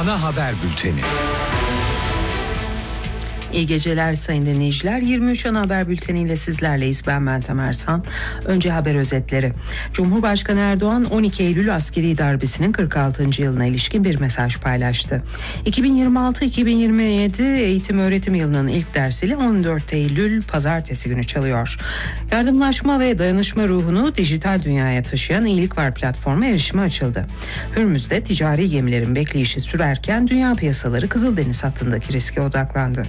Ana Haber Bülteni. İyi geceler sayın dinleyiciler. 23 Ana Haber Bülteni ile sizlerleyiz. Ben Meltem Ersan. Önce haber özetleri. Cumhurbaşkanı Erdoğan 12 Eylül askeri darbesinin 46. yılına ilişkin bir mesaj paylaştı. 2026-2027 eğitim öğretim yılının ilk dersiyle 14 Eylül pazartesi günü çalıyor. Yardımlaşma ve dayanışma ruhunu dijital dünyaya taşıyan İyilik Var platformu erişime açıldı. Hürmüz'de ticari gemilerin bekleyişi sürerken dünya piyasaları Kızıldeniz hattındaki riske odaklandı.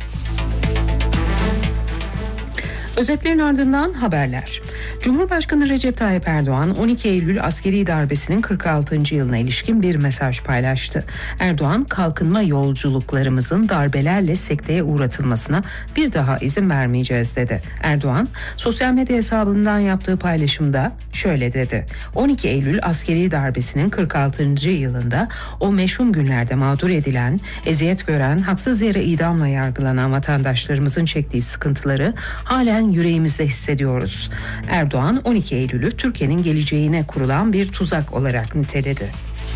Özetlerin ardından haberler. Cumhurbaşkanı Recep Tayyip Erdoğan 12 Eylül askeri darbesinin 46. yılına ilişkin bir mesaj paylaştı. Erdoğan, kalkınma yolculuklarımızın darbelerle sekteye uğratılmasına bir daha izin vermeyeceğiz dedi. Erdoğan, sosyal medya hesabından yaptığı paylaşımda şöyle dedi. 12 Eylül askeri darbesinin 46. yılında o meşhum günlerde mağdur edilen, eziyet gören, haksız yere idamla yargılanan vatandaşlarımızın çektiği sıkıntıları halen yüreğimizde hissediyoruz. Erdoğan 12 Eylül'ü Türkiye'nin geleceğine kurulan bir tuzak olarak niteledi.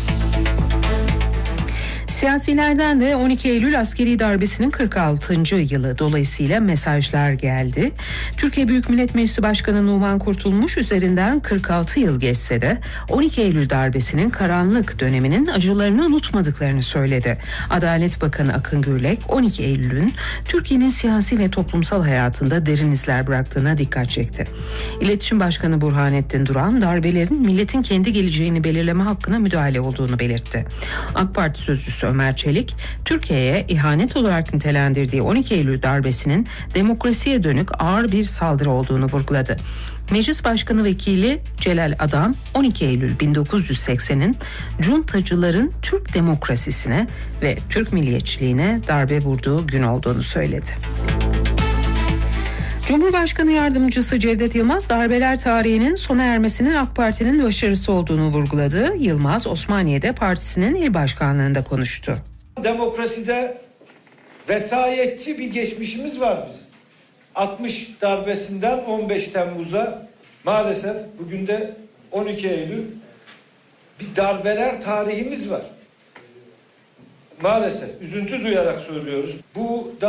Siyasilerden de 12 Eylül askeri darbesinin 46. yılı dolayısıyla mesajlar geldi. Türkiye Büyük Millet Meclisi Başkanı Numan Kurtulmuş üzerinden 46 yıl geçse de 12 Eylül darbesinin karanlık döneminin acılarını unutmadıklarını söyledi. Adalet Bakanı Akın Gürlek 12 Eylül'ün Türkiye'nin siyasi ve toplumsal hayatında derin izler bıraktığına dikkat çekti. İletişim Başkanı Burhanettin Duran darbelerin milletin kendi geleceğini belirleme hakkına müdahale olduğunu belirtti. AK Parti sözcüsü Ömer Çelik, Türkiye'ye ihanet olarak nitelendirdiği 12 Eylül darbesinin demokrasiye dönük ağır bir saldırı olduğunu vurguladı. Meclis Başkanı Vekili Celal Adam, 12 Eylül 1980'in cuntacıların Türk demokrasisine ve Türk milliyetçiliğine darbe vurduğu gün olduğunu söyledi. Cumhurbaşkanı Yardımcısı Cevdet Yılmaz, darbeler tarihinin sona ermesinin AK Parti'nin başarısı olduğunu vurguladı. Yılmaz, Osmaniye'de partisinin il başkanlığında konuştu. Demokraside vesayetçi bir geçmişimiz var bizim. 60 darbesinden 15 Temmuz'a maalesef bugün de 12 Eylül bir darbeler tarihimiz var. Maalesef üzüntü duyarak söylüyoruz. Bu